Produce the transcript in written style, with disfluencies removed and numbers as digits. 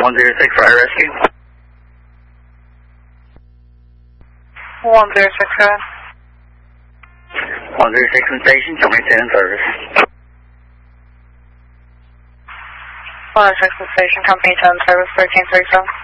106 Fire Rescue. 106, 106 in station, company 10 in service. 106 in station, company 10 service, 1337.